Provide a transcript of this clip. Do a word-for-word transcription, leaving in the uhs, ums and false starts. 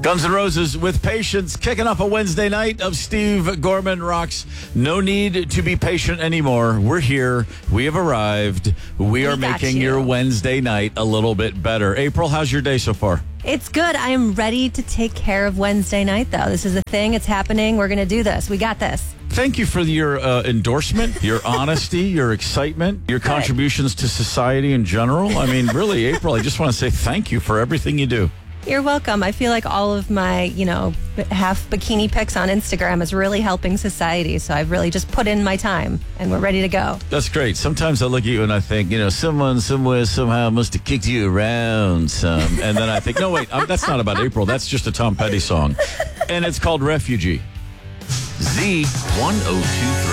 Guns N' Roses with Patience, kicking off a Wednesday night of Steve Gorman Rocks. No need to be patient anymore. We're here. We have arrived. We, we are making you. your Wednesday night a little bit better. April, how's your day so far? It's good. I am ready to take care of Wednesday night, though. This is a thing. It's happening. We're going to do this. We got this. Thank you for your uh, endorsement, your honesty, your excitement, your Good. contributions to society in general. I mean, really, April, I just want to say thank you for everything you do. You're welcome. I feel like all of my, you know, half bikini pics on Instagram is really helping society. So I've really just put in my time and we're ready to go. That's great. Sometimes I look at you and I think, you know, someone somewhere somehow must have kicked you around some. And then I think, no, wait, um, that's not about April. That's just a Tom Petty song. And it's called Refugee. Z one oh two three.